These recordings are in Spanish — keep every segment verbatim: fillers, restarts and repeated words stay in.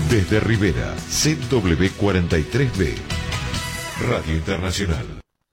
Desde Rivera, C W cuarenta y tres B. Radio Internacional.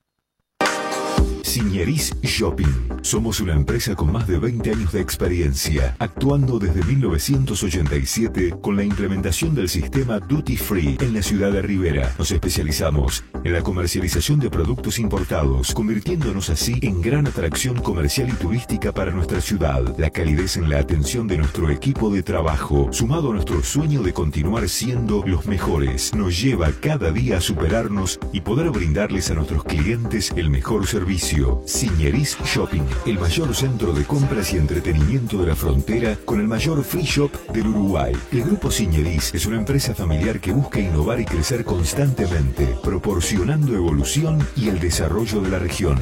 Signeris Shopping. Somos una empresa con más de veinte años de experiencia, actuando desde mil novecientos ochenta y siete con la implementación del sistema Duty Free en la ciudad de Rivera. Nos especializamos en la comercialización de productos importados, convirtiéndonos así en gran atracción comercial y turística para nuestra ciudad. La calidez en la atención de nuestro equipo de trabajo, sumado a nuestro sueño de continuar siendo los mejores, nos lleva cada día a superarnos y poder brindarles a nuestros clientes el mejor servicio. Signeris Shopping, el mayor centro de compras y entretenimiento de la frontera con el mayor free shop del Uruguay. El Grupo Signeris es una empresa familiar que busca innovar y crecer constantemente, proporcionando evolución y el desarrollo de la región.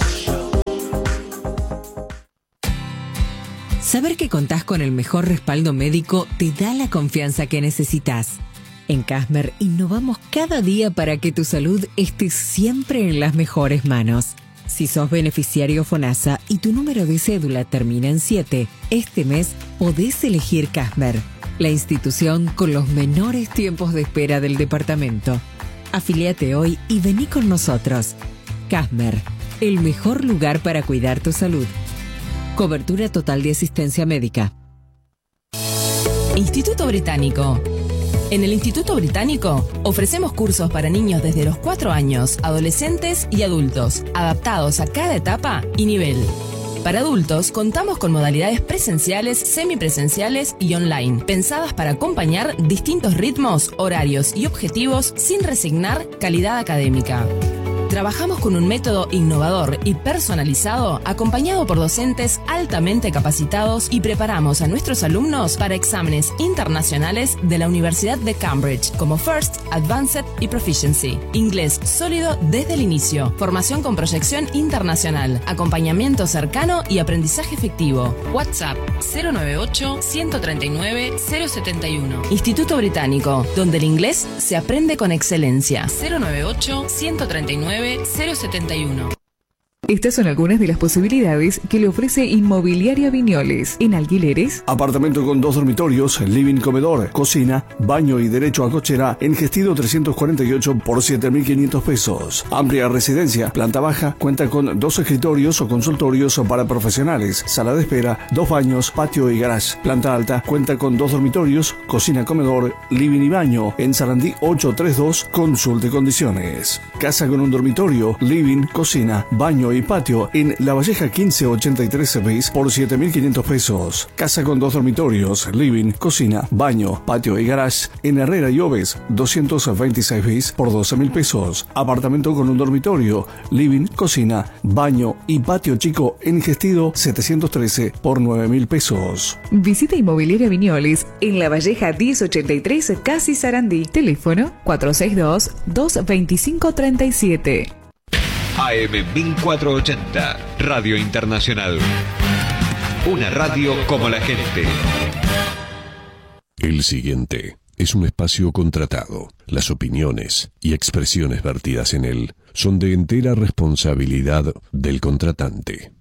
Saber que contás con el mejor respaldo médico te da la confianza que necesitas. En Casmer innovamos cada día para que tu salud esté siempre en las mejores manos. Si sos beneficiario FONASA y tu número de cédula termina en siete, este mes podés elegir Casmer, la institución con los menores tiempos de espera del departamento. Afiliate hoy y vení con nosotros. Casmer, el mejor lugar para cuidar tu salud. Cobertura total de asistencia médica. Instituto Británico. En el Instituto Británico ofrecemos cursos para niños desde los cuatro años, adolescentes y adultos, adaptados a cada etapa y nivel. Para adultos contamos con modalidades presenciales, semipresenciales y online, pensadas para acompañar distintos ritmos, horarios y objetivos sin resignar calidad académica. Trabajamos con un método innovador y personalizado, acompañado por docentes altamente capacitados, y preparamos a nuestros alumnos para exámenes internacionales de la Universidad de Cambridge, como First, Advanced y Proficiency. Inglés sólido desde el inicio, formación con proyección internacional, acompañamiento cercano y aprendizaje efectivo. WhatsApp cero noventa y ocho, ciento treinta y nueve, cero setenta y uno. Instituto Británico, donde el inglés se aprende con excelencia. cero noventa y ocho, ciento treinta y nueve, cero setenta y uno. Estas son algunas de las posibilidades que le ofrece Inmobiliaria Viñoles. En alquileres: apartamento con dos dormitorios, living, comedor, cocina, baño y derecho a cochera en Gestido trescientos cuarenta y ocho por siete mil quinientos pesos. Amplia residencia, planta baja, cuenta con dos escritorios o consultorios para profesionales, sala de espera, dos baños, patio y garage. Planta alta, cuenta con dos dormitorios, cocina, comedor, living y baño en Sarandí ochocientos treinta y dos. Consulte condiciones. Casa con un dormitorio, living, cocina, baño y patio en La Valleja quince ochenta y tres bis por siete mil quinientos pesos. Casa con dos dormitorios, living, cocina, baño, patio y garage en Herrera y Oves doscientos veintiséis bis por doce mil pesos. Apartamento con un dormitorio, living, cocina, baño y patio chico en Gestido setecientos trece por nueve mil pesos. Visita Inmobiliaria Viñoles en La Valleja diez ochenta y tres, Casi Sarandí. Teléfono cuatro seis dos, dos dos cinco, tres siete. A M mil cuatrocientos ochenta, Radio Internacional. Una radio como la gente. El siguiente es un espacio contratado. Las opiniones y expresiones vertidas en él son de entera responsabilidad del contratante.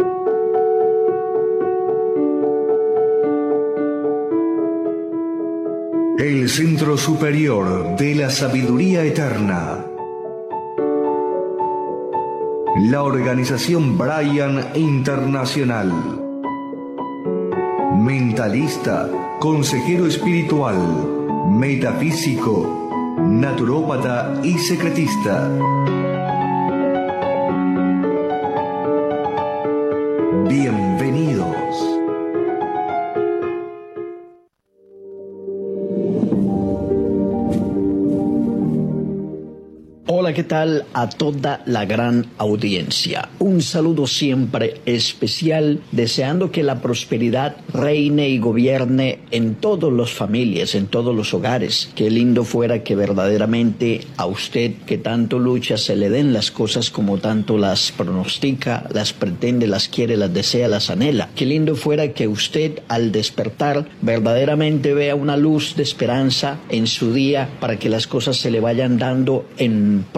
El Centro Superior de la Sabiduría Eterna. La organización Brian Internacional. Mentalista, consejero espiritual, metafísico, naturópata y secretista. Bienvenidos. Hola, ¿qué tal a toda la gran audiencia? Un saludo siempre especial, deseando que la prosperidad reine y gobierne en todas las familias, en todos los hogares. Qué lindo fuera que verdaderamente a usted, que tanto lucha, se le den las cosas como tanto las pronostica, las pretende, las quiere, las desea, las anhela. Qué lindo fuera que usted, al despertar, verdaderamente vea una luz de esperanza en su día, para que las cosas se le vayan dando en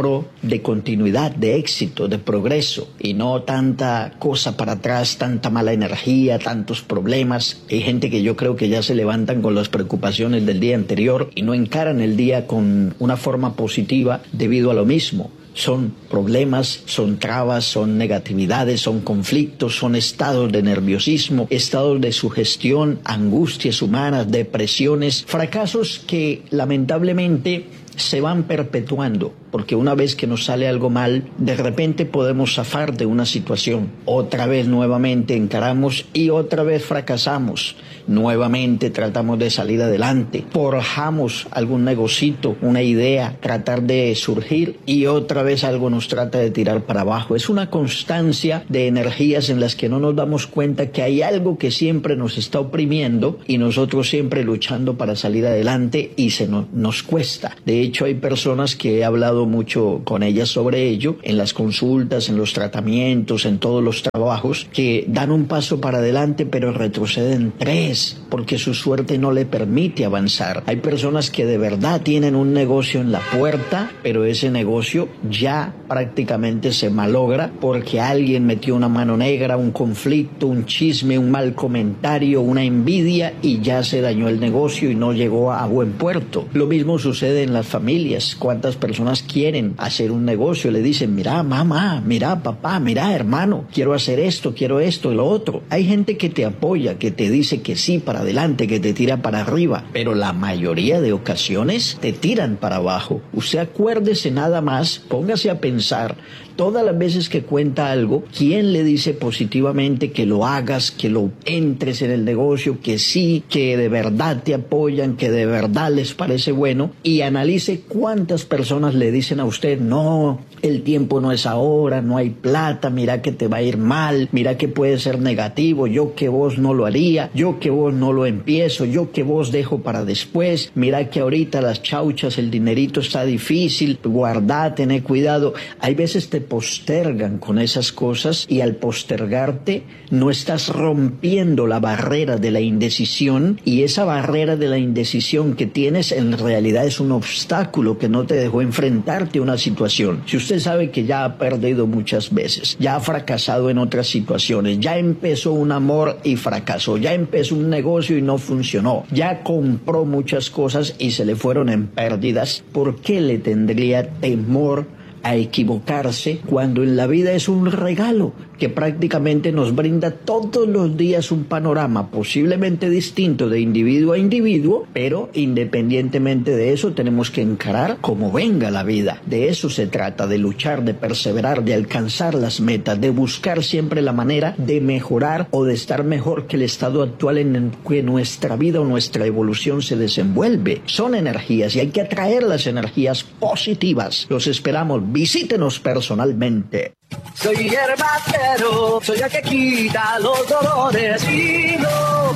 semáforo de continuidad, de éxito, de progreso, y no tanta cosa para atrás, tanta mala energía, tantos problemas. Hay gente que yo creo que ya se levantan con las preocupaciones del día anterior y no encaran el día con una forma positiva debido a lo mismo. Son problemas, son trabas, son negatividades, son conflictos, son estados de nerviosismo, estados de sugestión, angustias humanas, depresiones, fracasos que lamentablemente se van perpetuando, porque una vez que nos sale algo mal, de repente podemos zafar de una situación. Otra vez nuevamente encaramos y otra vez fracasamos. Nuevamente tratamos de salir adelante, forjamos algún negocito, una idea, tratar de surgir y otra vez algo nos trata de tirar para abajo. Es una constancia de energías en las que no nos damos cuenta que hay algo que siempre nos está oprimiendo y nosotros siempre luchando para salir adelante y se nos, nos cuesta. De hecho, hay personas que he hablado mucho con ellas sobre ello, en las consultas, en los tratamientos, en todos los trabajos, que dan un paso para adelante pero retroceden tres, porque su suerte no le permite avanzar. Hay personas que de verdad tienen un negocio en la puerta, pero ese negocio ya prácticamente se malogra porque alguien metió una mano negra, un conflicto, un chisme, un mal comentario, una envidia y ya se dañó el negocio y no llegó a buen puerto. Lo mismo sucede en las familias. ¿Cuántas personas quieren hacer un negocio? Le dicen, mira mamá, mira papá, mira hermano, quiero hacer esto, quiero esto y lo otro. Hay gente que te apoya, que te dice que sí para adelante, que te tira para arriba, pero la mayoría de ocasiones te tiran para abajo. Usted acuérdese nada más, póngase a pensar todas las veces que cuenta algo, ¿quién le dice positivamente que lo hagas, que lo entres en el negocio, que sí, que de verdad te apoyan, que de verdad les parece bueno? Y analice cuántas personas le dicen a usted, no, el tiempo no es ahora, no hay plata, mira que te va a ir mal, mira que puede ser negativo, yo que vos no lo haría, yo que vos no lo empiezo, yo que vos dejo para después, mira que ahorita las chauchas, el dinerito está difícil, guardá, tené cuidado. Hay veces te postergan con esas cosas y al postergarte no estás rompiendo la barrera de la indecisión, y esa barrera de la indecisión que tienes en realidad es un obstáculo que no te dejó enfrentarte a una situación. Si usted sabe que ya ha perdido muchas veces, ya ha fracasado en otras situaciones, ya empezó un amor y fracasó, ya empezó un negocio y no funcionó, ya compró muchas cosas y se le fueron en pérdidas, ¿por qué le tendría temor a equivocarse cuando en la vida es un regalo que prácticamente nos brinda todos los días un panorama posiblemente distinto de individuo a individuo, pero independientemente de eso tenemos que encarar como venga la vida? De eso se trata, de luchar, de perseverar, de alcanzar las metas, de buscar siempre la manera de mejorar o de estar mejor que el estado actual en el que nuestra vida o nuestra evolución se desenvuelve. Son energías y hay que atraer las energías positivas. Los esperamos, visítenos personalmente. Soy hierbacero, soy el que quita los dolores y lo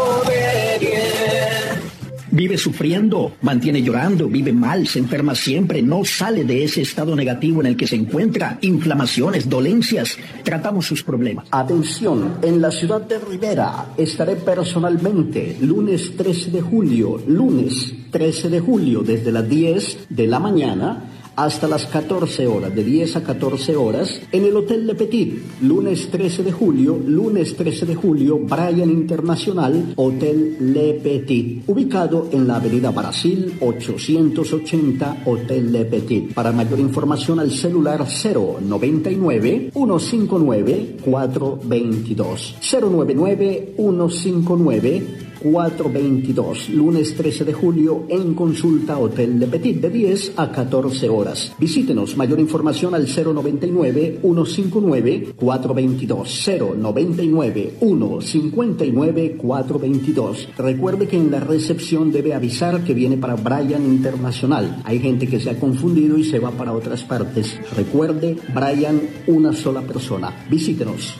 pone bien. Vive sufriendo, mantiene llorando, vive mal, se enferma siempre, no sale de ese estado negativo en el que se encuentra, inflamaciones, dolencias, tratamos sus problemas. Atención, en la ciudad de Rivera estaré personalmente lunes trece de julio, lunes trece de julio desde las diez de la mañana hasta las catorce horas, de diez a catorce horas, en el Hotel Le Petit, lunes trece de julio, lunes trece de julio, Bryan Internacional, Hotel Le Petit, ubicado en la avenida Brasil ochocientos ochenta, Hotel Le Petit. Para mayor información al celular cero noventa y nueve, ciento cincuenta y nueve, cuatrocientos veintidós, cero noventa y nueve, ciento cincuenta y nueve, cuatrocientos veintidós, lunes trece de julio en consulta Hotel Le Petit de diez a catorce horas. Visítenos, mayor información al cero noventa y nueve, ciento cincuenta y nueve, cuatrocientos veintidós, cero noventa y nueve, ciento cincuenta y nueve, cuatrocientos veintidós. Recuerde que en la recepción debe avisar que viene para Bryan Internacional. Hay gente que se ha confundido y se va para otras partes. Recuerde, Bryan, una sola persona. Visítenos.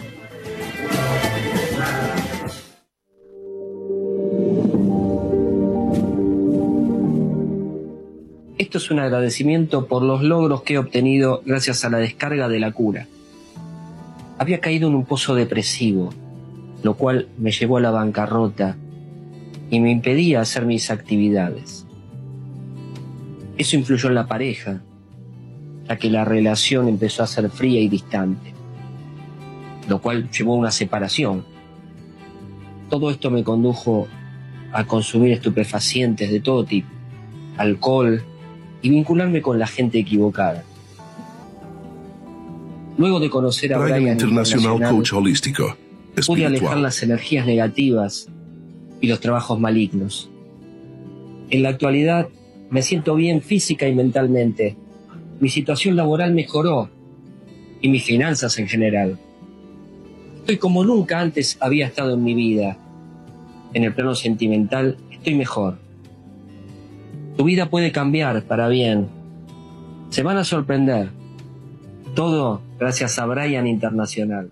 Esto es un agradecimiento por los logros que he obtenido gracias a la descarga de la cura. Había caído en un pozo depresivo, lo cual me llevó a la bancarrota y me impedía hacer mis actividades. Eso influyó en la pareja, hasta que la relación empezó a ser fría y distante, lo cual llevó a una separación. Todo esto me condujo a consumir estupefacientes de todo tipo, alcohol y vincularme con la gente equivocada. Luego de conocer a Brian Brian Internacional, Internacional, coach holístico, pude alejar espiritual. las energías negativas y los trabajos malignos. En la actualidad me siento bien física y mentalmente. Mi situación laboral mejoró y mis finanzas en general. Estoy como nunca antes había estado en mi vida. En el plano sentimental estoy mejor. Tu vida puede cambiar para bien. Se van a sorprender. Todo gracias a Brian Internacional.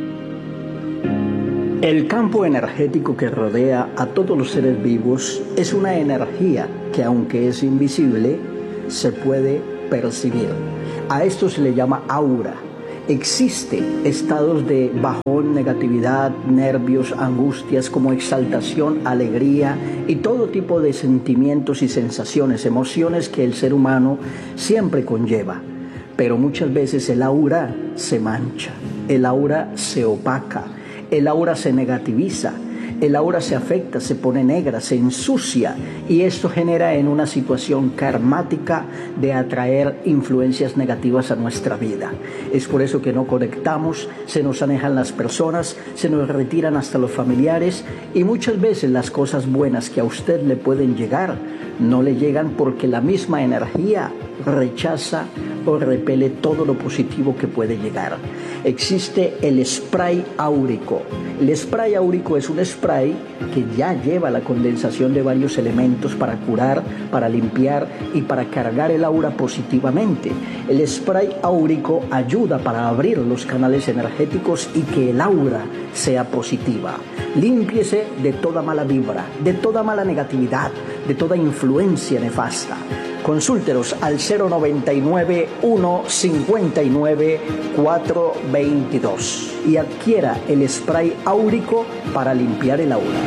El campo energético que rodea a todos los seres vivos es una energía que, aunque es invisible, se puede percibir. A esto se le llama aura. Existen estados de bajón, negatividad, nervios, angustias, como exaltación, alegría y todo tipo de sentimientos y sensaciones, emociones que el ser humano siempre conlleva. Pero muchas veces el aura se mancha, el aura se opaca, el aura se negativiza, el aura se afecta, se pone negra, se ensucia, y esto genera en una situación karmática de atraer influencias negativas a nuestra vida. Es por eso que no conectamos, se nos alejan las personas, se nos retiran hasta los familiares, y muchas veces las cosas buenas que a usted le pueden llegar no le llegan porque la misma energía rechaza o repele todo lo positivo que puede llegar. Existe el spray áurico. El spray áurico es un spray que ya lleva la condensación de varios elementos para curar, para limpiar y para cargar el aura positivamente. El spray áurico ayuda para abrir los canales energéticos y que el aura sea positiva. Límpiese de toda mala vibra, de toda mala negatividad, de toda influencia nefasta. Consúltenos al cero noventa y nueve, uno cincuenta y nueve, cuatro veintidós y adquiera el spray áurico para limpiar el aura.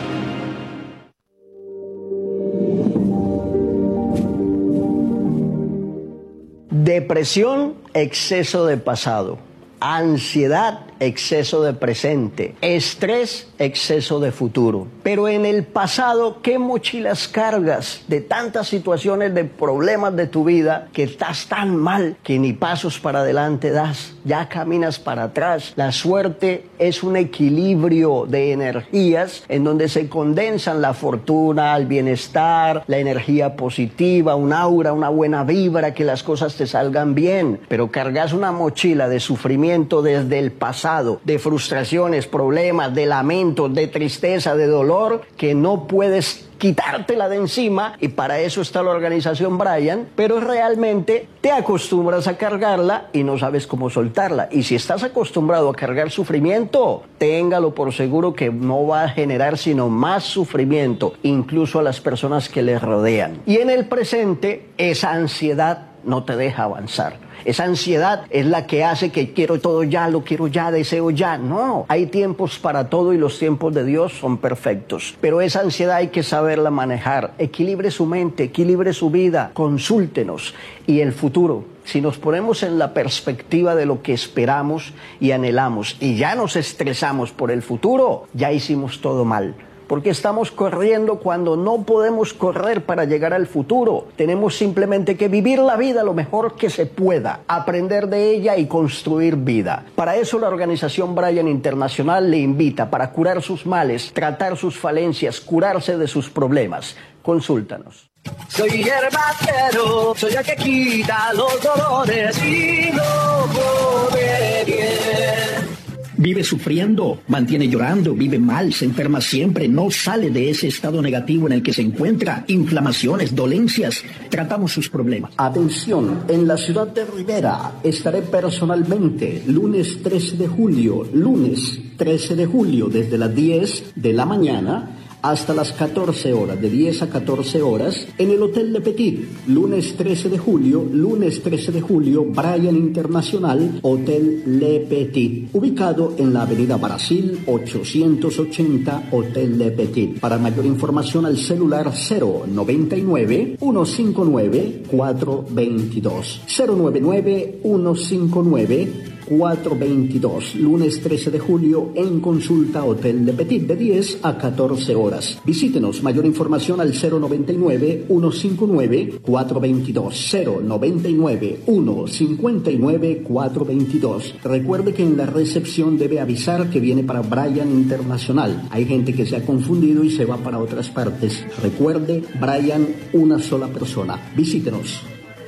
Depresión, exceso de pasado. Ansiedad, exceso de presente. Estrés, exceso de futuro. Pero en el pasado, ¿qué mochilas cargas de tantas situaciones, de problemas de tu vida, que estás tan mal que ni pasos para adelante das? Ya caminas para atrás. La suerte es un equilibrio de energías en donde se condensan la fortuna, el bienestar, la energía positiva, un aura, una buena vibra, que las cosas te salgan bien. Pero cargas una mochila de sufrimiento desde el pasado, de frustraciones, problemas, de lamentos, de tristeza, de dolor, que no puedes quitártela de encima, y para eso está la organización Brian, pero realmente te acostumbras a cargarla y no sabes cómo soltarla. Y si estás acostumbrado a cargar sufrimiento, téngalo por seguro que no va a generar sino más sufrimiento, incluso a las personas que le rodean. Y en el presente, esa ansiedad no te deja avanzar. Esa ansiedad es la que hace que quiero todo ya, lo quiero ya, deseo ya. No, hay tiempos para todo y los tiempos de Dios son perfectos. Pero esa ansiedad hay que saberla manejar. Equilibre su mente, equilibre su vida, consúltenos. Y el futuro, si nos ponemos en la perspectiva de lo que esperamos y anhelamos y ya nos estresamos por el futuro, ya hicimos todo mal. Porque estamos corriendo cuando no podemos correr para llegar al futuro. Tenemos simplemente que vivir la vida lo mejor que se pueda, aprender de ella y construir vida. Para eso la organización Brian Internacional le invita, para curar sus males, tratar sus falencias, curarse de sus problemas. Consúltanos. Soy hierbacero, soy el que quita los dolores y no come bien. Vive sufriendo, mantiene llorando, vive mal, se enferma siempre, no sale de ese estado negativo en el que se encuentra, inflamaciones, dolencias. Tratamos sus problemas. Atención, en la ciudad de Rivera estaré personalmente lunes trece de julio, lunes trece de julio, desde las diez de la mañana hasta las catorce horas, de diez a catorce horas, en el Hotel Le Petit. Lunes trece de julio, lunes trece de julio, Bryan Internacional, Hotel Le Petit, ubicado en la avenida Brasil ochocientos ochenta, Hotel Le Petit. Para mayor información al celular cero noventa y nueve, ciento cincuenta y nueve, cuatrocientos veintidós. cero noventa y nueve, ciento cincuenta y nueve, cuatrocientos veintidós. Lunes trece de julio en consulta Hotel Le Petit de diez a catorce horas. Visítenos. Mayor información al cero noventa y nueve, ciento cincuenta y nueve, cuatrocientos veintidós. cero noventa y nueve, ciento cincuenta y nueve, cuatrocientos veintidós. Recuerde que en la recepción debe avisar que viene para Bryan Internacional. Hay gente que se ha confundido y se va para otras partes. Recuerde, Bryan, una sola persona. Visítenos.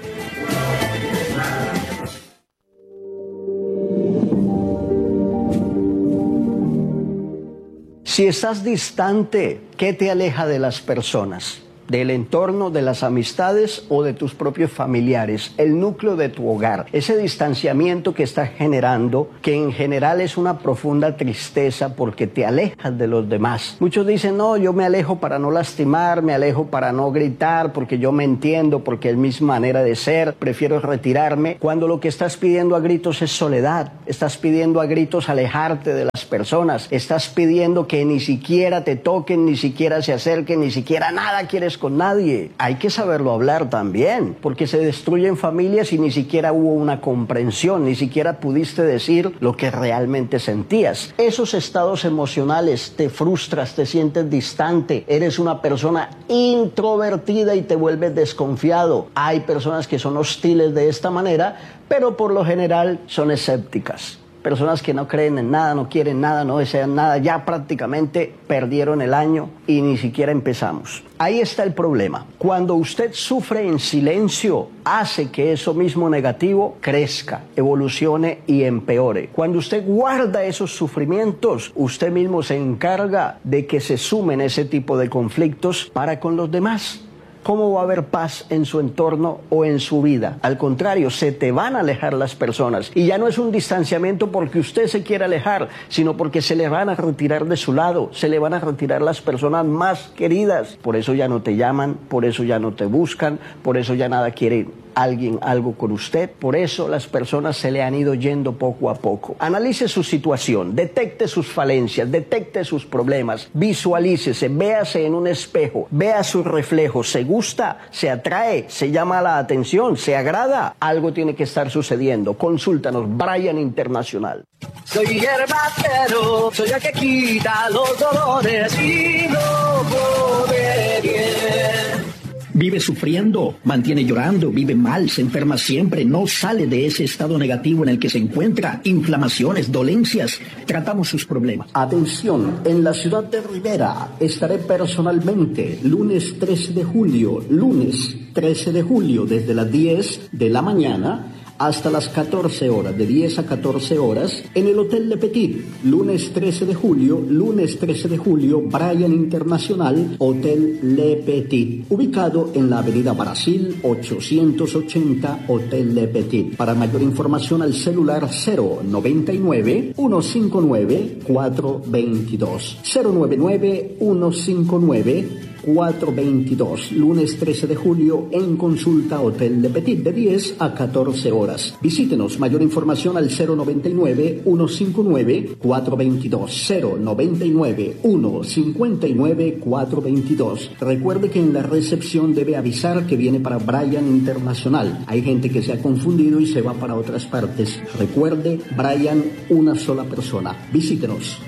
Si estás distante, ¿qué te aleja de las personas? ¿Del entorno, de las amistades o de tus propios familiares? El núcleo de tu hogar. Ese distanciamiento que estás generando, que en general es una profunda tristeza porque te alejas de los demás. Muchos dicen, no, yo me alejo para no lastimar, me alejo para no gritar, porque yo me entiendo, porque es mi manera de ser, prefiero retirarme. Cuando lo que estás pidiendo a gritos es soledad, estás pidiendo a gritos alejarte de las personas, estás pidiendo que ni siquiera te toquen, ni siquiera se acerquen, ni siquiera nada quieres con nadie. Hay que saberlo hablar también, porque se destruyen familias y ni siquiera hubo una comprensión, ni siquiera pudiste decir lo que realmente sentías. Esos estados emocionales, te frustras, te sientes distante, eres una persona introvertida y te vuelves desconfiado. Hay personas que son hostiles de esta manera, pero por lo general son escépticas. Personas que no creen en nada, no quieren nada, no desean nada, ya prácticamente perdieron el año y ni siquiera empezamos. Ahí está el problema. Cuando usted sufre en silencio, hace que eso mismo negativo crezca, evolucione y empeore. Cuando usted guarda esos sufrimientos, usted mismo se encarga de que se sumen ese tipo de conflictos para con los demás. ¿Cómo va a haber paz en su entorno o en su vida? Al contrario, se te van a alejar las personas. Y ya no es un distanciamiento porque usted se quiere alejar, sino porque se le van a retirar de su lado, se le van a retirar las personas más queridas. Por eso ya no te llaman, por eso ya no te buscan, por eso ya nada quiere alguien algo con usted. Por eso las personas se le han ido yendo poco a poco. Analice su situación, detecte sus falencias, detecte sus problemas, visualícese, véase en un espejo, vea su reflejo, se gusta, se atrae, se llama la atención, se agrada. Algo tiene que estar sucediendo. Consúltanos, Bryan Internacional. Soy hierbacero, soy el que quita los dolores y no pone bien. Vive sufriendo, mantiene llorando, vive mal, se enferma siempre, no sale de ese estado negativo en el que se encuentra, inflamaciones, dolencias. Tratamos sus problemas. Atención, en la ciudad de Rivera estaré personalmente lunes trece de julio, lunes trece de julio desde las diez de la mañana hasta las catorce horas, de diez a catorce horas, en el Hotel Le Petit. Lunes trece de julio, lunes trece de julio, Bryan Internacional, Hotel Le Petit, ubicado en la avenida Brasil ochocientos ochenta, Hotel Le Petit. Para mayor información al celular cero noventa y nueve, ciento cincuenta y nueve, cuatrocientos veintidós. cero noventa y nueve, ciento cincuenta y nueve, cuatrocientos veintidós. Lunes trece de julio en consulta Hotel Le Petit de diez a catorce horas. Visítenos. Mayor información al cero noventa y nueve, ciento cincuenta y nueve, cuatrocientos veintidós. cero noventa y nueve, ciento cincuenta y nueve, cuatrocientos veintidós. Recuerde que en la recepción debe avisar que viene para Bryan Internacional. Hay gente que se ha confundido y se va para otras partes. Recuerde, Bryan, una sola persona. Visítenos.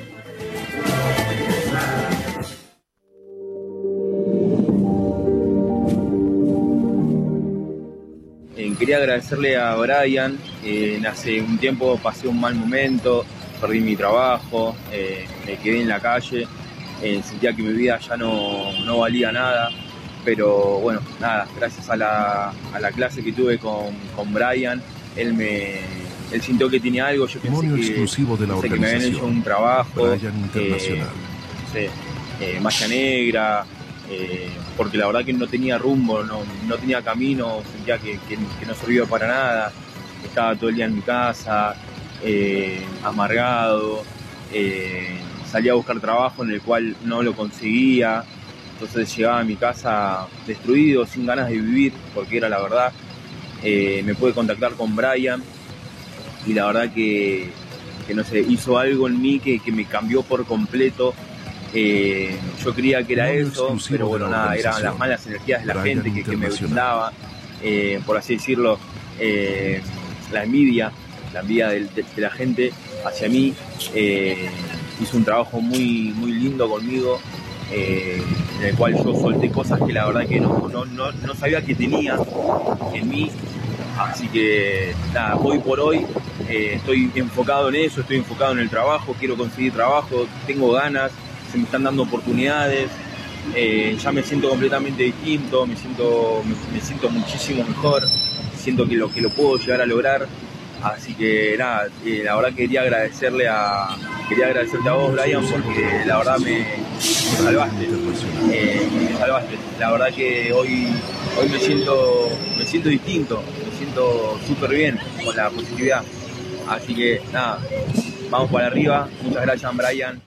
Quería agradecerle a Bryan. Eh, hace un tiempo pasé un mal momento, perdí mi trabajo, eh, me quedé en la calle, eh, sentía que mi vida ya no, no valía nada, pero bueno, nada, gracias a la, a la clase que tuve con, con Bryan, él me él sintió que tenía algo, yo pensé, que, exclusivo de la pensé que me habían hecho un trabajo, Bryan Internacional. Eh, no sé, eh, malla negra, Eh, porque la verdad que no tenía rumbo, no, no tenía camino, sentía que, que, que no servía para nada, estaba todo el día en mi casa, eh, amargado, eh, salía a buscar trabajo en el cual no lo conseguía, entonces llegaba a mi casa destruido, sin ganas de vivir, porque era la verdad. Eh, me pude contactar con Brian y la verdad que, que no sé, hizo algo en mí que, que me cambió por completo. Eh, yo creía que era eso, pero bueno, nada, eran las malas energías de la gente que, que me brindaba, eh, por así decirlo, eh, la envidia, la envidia de, de, de la gente hacia mí. Eh, hizo un trabajo muy, muy lindo conmigo, eh, en el cual yo solté cosas que la verdad que no, no, no, no sabía que tenía en mí. Así que nada, hoy por hoy eh, estoy enfocado en eso, estoy enfocado en el trabajo, quiero conseguir trabajo, tengo ganas, se me están dando oportunidades, eh, ya me siento completamente distinto, me siento, me, me siento muchísimo mejor, siento que lo, que lo puedo llegar a lograr. Así que nada, eh, la verdad quería agradecerle a quería agradecerte a vos, Brian, porque la verdad me, me salvaste, eh, me salvaste. La verdad que hoy, hoy me siento, me siento distinto, me siento súper bien con la positividad. Así que nada, vamos para arriba. Muchas gracias, Brian.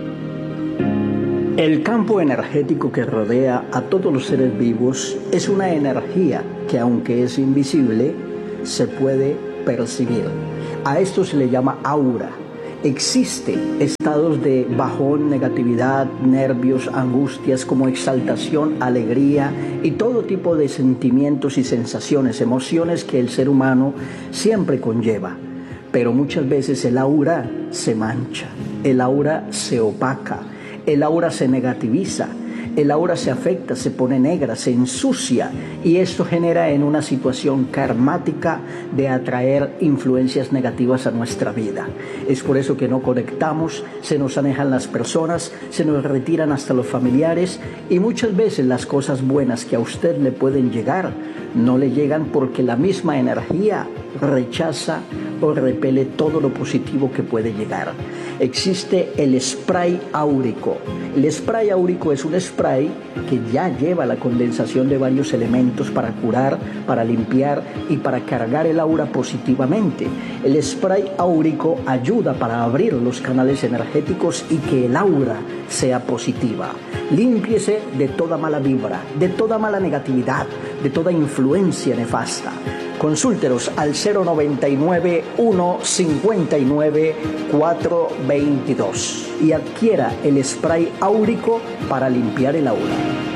El campo energético que rodea a todos los seres vivos es una energía que, aunque es invisible, se puede percibir. A esto se le llama aura. Existen estados de bajón, negatividad, nervios, angustias, como exaltación, alegría y todo tipo de sentimientos y sensaciones, emociones que el ser humano siempre conlleva. Pero muchas veces el aura se mancha, el aura se opaca, el aura se negativiza, el aura se afecta, se pone negra, se ensucia, y esto genera en una situación karmática de atraer influencias negativas a nuestra vida. Es por eso que no conectamos, se nos alejan las personas, se nos retiran hasta los familiares, y muchas veces las cosas buenas que a usted le pueden llegar no le llegan porque la misma energía rechaza o repele todo lo positivo que puede llegar. Existe el spray áurico. El spray áurico es un spray que ya lleva la condensación de varios elementos para curar, para limpiar y para cargar el aura positivamente. El spray áurico ayuda para abrir los canales energéticos y que el aura sea positiva. Límpiese de toda mala vibra, de toda mala negatividad, de toda influencia nefasta. Consúltenos al cero noventa y nueve, uno cincuenta y nueve, cuatro veintidós y adquiera el spray áurico para limpiar el aura.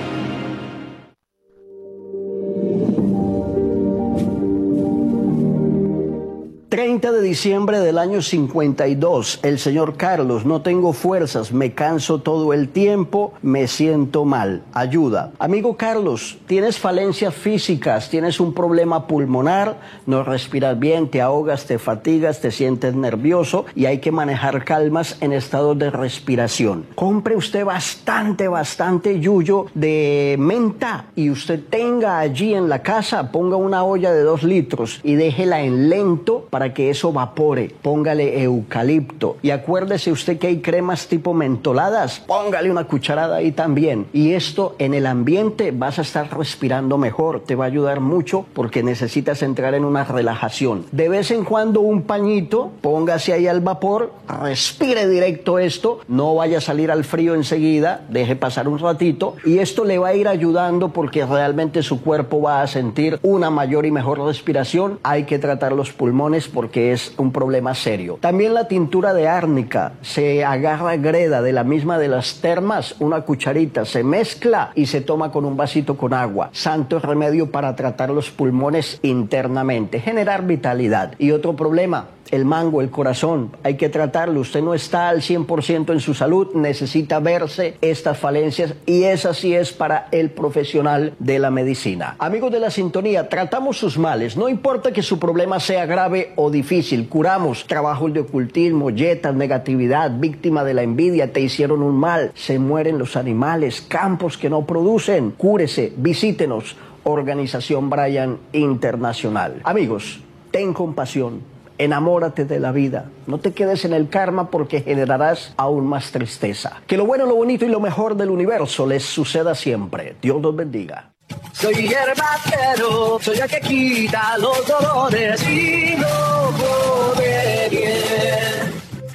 treinta de diciembre del año cincuenta y dos, el señor Carlos: no tengo fuerzas, me canso todo el tiempo, me siento mal, ayuda. Amigo Carlos, tienes falencias físicas, tienes un problema pulmonar, no respiras bien, te ahogas, te fatigas, te sientes nervioso y hay que manejar calmas en estado de respiración. Compre usted bastante, bastante yuyo de menta y usted tenga allí en la casa, ponga una olla de dos litros y déjela en lento para que eso evapore. Póngale eucalipto y acuérdese usted que hay cremas tipo mentoladas, póngale una cucharada ahí también, y esto en el ambiente vas a estar respirando mejor, te va a ayudar mucho porque necesitas entrar en una relajación. De vez en cuando un pañito, póngase ahí al vapor, respire directo esto, no vaya a salir al frío enseguida, deje pasar un ratito y esto le va a ir ayudando porque realmente su cuerpo va a sentir una mayor y mejor respiración. Hay que tratar los pulmones porque es un problema serio. También la tintura de árnica, se agarra greda de la misma de las termas, una cucharita, se mezcla y se toma con un vasito con agua. Santo remedio para tratar los pulmones internamente, generar vitalidad. Y otro problema, el mango, el corazón, hay que tratarlo. Usted no está al cien por ciento en su salud, necesita verse estas falencias y esa sí es para el profesional de la medicina. Amigos de la sintonía, tratamos sus males, no importa que su problema sea grave o difícil, curamos trabajos de ocultismo, yetas, negatividad, víctima de la envidia, te hicieron un mal, se mueren los animales, campos que no producen, cúrese, visítenos, Organización Brian Internacional. Amigos, ten compasión. Enamórate de la vida, no te quedes en el karma porque generarás aún más tristeza. Que lo bueno, lo bonito y lo mejor del universo les suceda siempre. Dios los bendiga. Soy hierbacero, soy el que quita los dolores y no pone bien.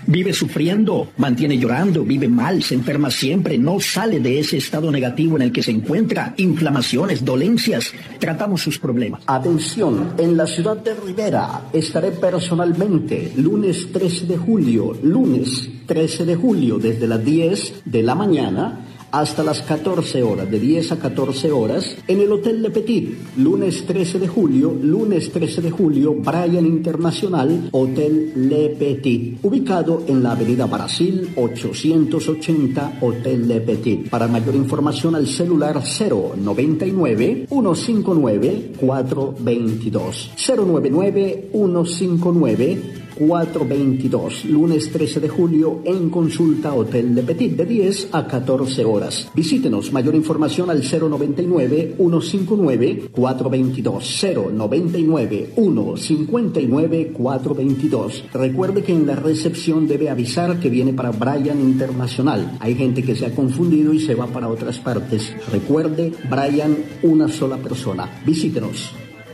Vive sufriendo, mantiene llorando, vive mal, se enferma siempre, no sale de ese estado negativo en el que se encuentra, inflamaciones, dolencias. Tratamos sus problemas. Atención, en la ciudad de Rivera estaré personalmente lunes trece de julio, lunes trece de julio desde las diez de la mañana hasta las catorce horas, de diez a catorce horas, en el Hotel Le Petit, lunes trece de julio, lunes trece de julio, Bryan Internacional, Hotel Le Petit, ubicado en la avenida Brasil ochocientos ochenta, Hotel Le Petit. Para mayor información al celular cero noventa y nueve, ciento cincuenta y nueve, cuatrocientos veintidós, cero noventa y nueve, ciento cincuenta y nueve, cuatrocientos veintidós, lunes trece de julio en consulta Hotel Le Petit de diez a catorce horas. Visítenos, mayor información al cero noventa y nueve, ciento cincuenta y nueve, cuatrocientos veintidós, cero noventa y nueve, ciento cincuenta y nueve, cuatrocientos veintidós. Recuerde que en la recepción debe avisar que viene para Bryan Internacional. Hay gente que se ha confundido y se va para otras partes. Recuerde, Bryan, una sola persona. Visítenos.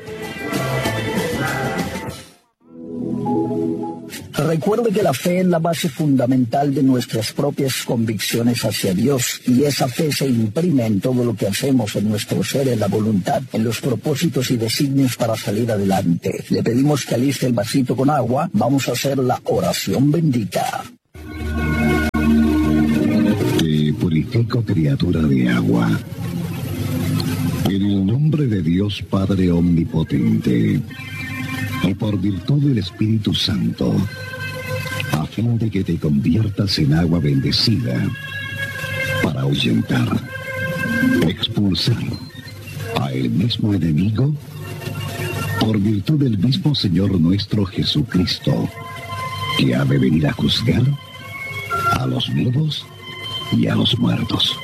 Recuerde que la fe es la base fundamental de nuestras propias convicciones hacia Dios, y esa fe se imprime en todo lo que hacemos, en nuestro ser, en la voluntad, en los propósitos y designios para salir adelante. Le pedimos que aliste el vasito con agua. Vamos a hacer la oración bendita. Te purifico, criatura de agua, en el nombre de Dios Padre Omnipotente, y por virtud del Espíritu Santo, a fin de que te conviertas en agua bendecida, para ahuyentar, expulsar a el mismo enemigo, por virtud del mismo Señor nuestro Jesucristo, que ha de venir a juzgar a los vivos y a los muertos.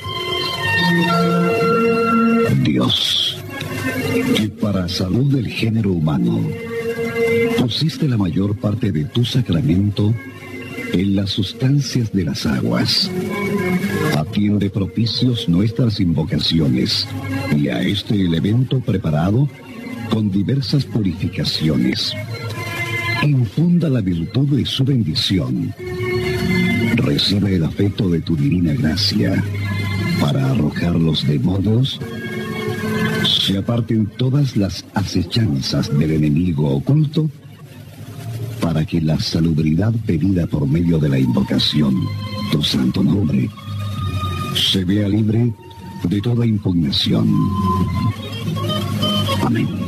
Dios, que para salud del género humano pusiste la mayor parte de tu sacramento en las sustancias de las aguas, atiende propicios nuestras invocaciones y a este elemento preparado con diversas purificaciones. Infunda la virtud de su bendición. Recibe el afecto de tu divina gracia para arrojar los demonios. Se aparten todas las acechanzas del enemigo oculto, para que la salubridad pedida por medio de la invocación, tu santo nombre, se vea libre de toda impugnación. Amén.